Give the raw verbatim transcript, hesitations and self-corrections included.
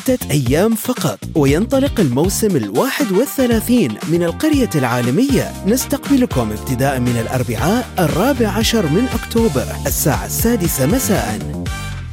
ستة أيام فقط، وينطلق الموسم الواحد والثلاثين من القرية العالمية. نستقبلكم ابتداء من الأربعاء الرابع عشر من أكتوبر الساعة السادسة مساءً.